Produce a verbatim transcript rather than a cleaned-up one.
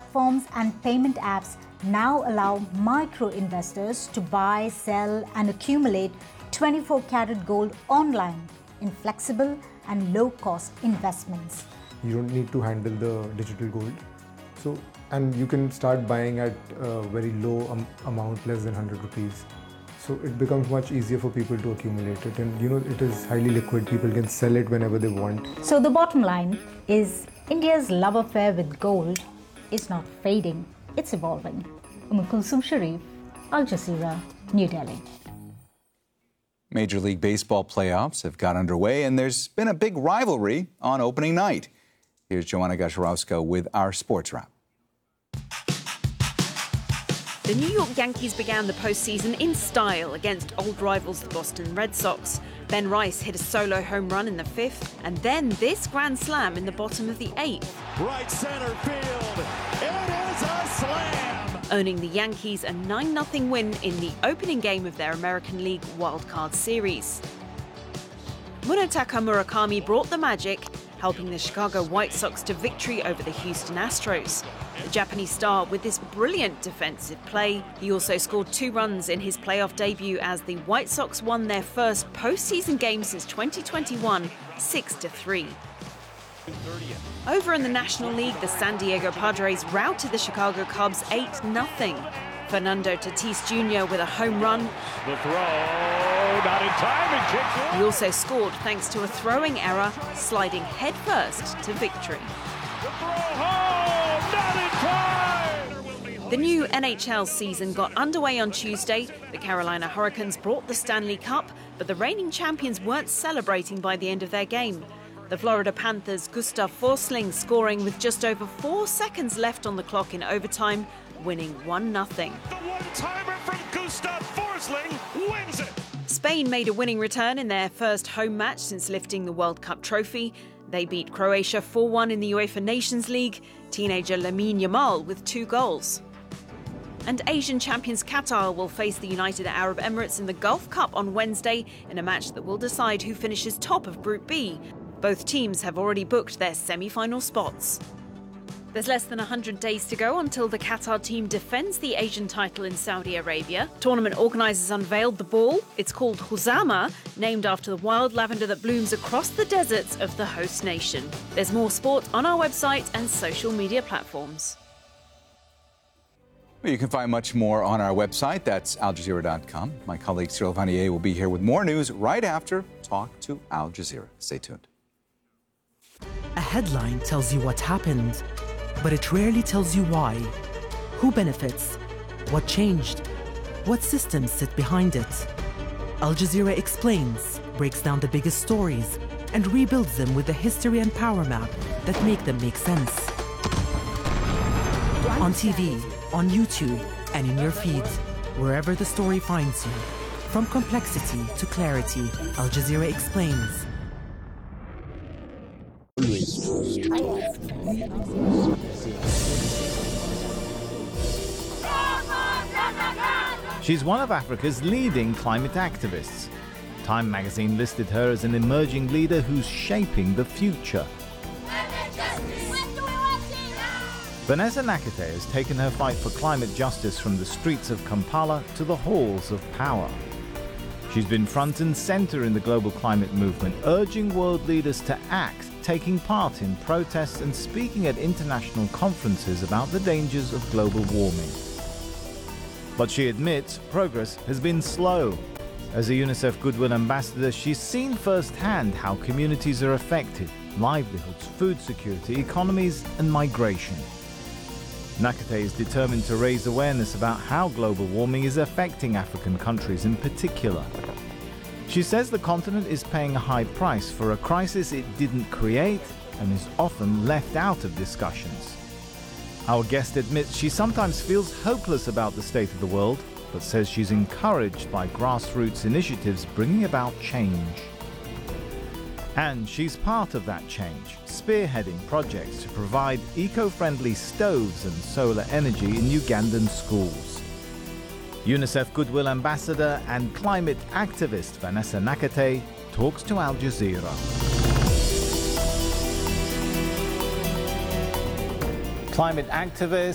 platforms and payment apps now allow micro-investors to buy, sell and accumulate twenty-four karat gold online in flexible and low-cost investments. You don't need to handle the digital gold. So, and you can start buying at a very low um, amount, less than one hundred rupees. So it becomes much easier for people to accumulate it, and you know, it is highly liquid. People can sell it whenever they want. So the bottom line is India's love affair with gold is not fading, it's evolving. Umm Kulsum Sharif, Al Jazeera, New Delhi. Major League Baseball playoffs have got underway, and there's been a big rivalry on opening night. Here's Joanna Gaszarowska with our sports wrap. The New York Yankees began the postseason in style against old rivals the Boston Red Sox. Ben Rice hit a solo home run in the fifth, and then this grand slam in the bottom of the eighth. Right center field, it is a slam! Earning the Yankees a nine nothing win in the opening game of their American League wildcard series. Munetaka Murakami brought the magic, helping the Chicago White Sox to victory over the Houston Astros. The Japanese star with this brilliant defensive play. He also scored two runs in his playoff debut as the White Sox won their first postseason game since twenty twenty-one, six to three. Over in the National League, the San Diego Padres routed the Chicago Cubs eight nothing. Fernando Tatis Junior with a home run. The throw, not in time, and kicks He also scored thanks to a throwing error, sliding headfirst to victory. The throw home, not in time! The new N H L season got underway on Tuesday. The Carolina Hurricanes brought the Stanley Cup, but the reigning champions weren't celebrating by the end of their game. The Florida Panthers' Gustav Forsling scoring with just over four seconds left on the clock in overtime, winning one nothing. The one-timer from Gustav Forsling wins it! Spain made a winning return in their first home match since lifting the World Cup trophy. They beat Croatia four one in the UEFA Nations League, teenager Lamine Yamal with two goals. And Asian champions Qatar will face the United Arab Emirates in the Gulf Cup on Wednesday in a match that will decide who finishes top of Group B. Both teams have already booked their semi-final spots. There's less than one hundred days to go until the Qatar team defends the Asian title in Saudi Arabia. Tournament organisers unveiled the ball. It's called Huzama, named after the wild lavender that blooms across the deserts of the host nation. There's more sport on our website and social media platforms. Well, you can find much more on our website. That's al jazeera dot com. My colleague Cyril Vanier will be here with more news right after Talk to Al Jazeera. Stay tuned. A headline tells you what happened, but it rarely tells you why. Who benefits? What changed? What systems sit behind it? Al Jazeera explains, breaks down the biggest stories, and rebuilds them with the history and power map that make them make sense. On T V, on YouTube, and in your feed, wherever the story finds you. From complexity to clarity, Al Jazeera explains. She's one of Africa's leading climate activists. Time magazine listed her as an emerging leader who's shaping the future. Vanessa Nakate has taken her fight for climate justice from the streets of Kampala to the halls of power. She's been front and center in the global climate movement, urging world leaders to act, taking part in protests and speaking at international conferences about the dangers of global warming. But she admits progress has been slow. As a UNICEF Goodwill Ambassador, she's seen firsthand how communities are affected, livelihoods, food security, economies and migration. Nakate is determined to raise awareness about how global warming is affecting African countries in particular. She says the continent is paying a high price for a crisis it didn't create and is often left out of discussions. Our guest admits she sometimes feels hopeless about the state of the world, but says she's encouraged by grassroots initiatives bringing about change. And she's part of that change, spearheading projects to provide eco-friendly stoves and solar energy in Ugandan schools. UNICEF Goodwill Ambassador and climate activist Vanessa Nakate talks to Al Jazeera. Climate activist,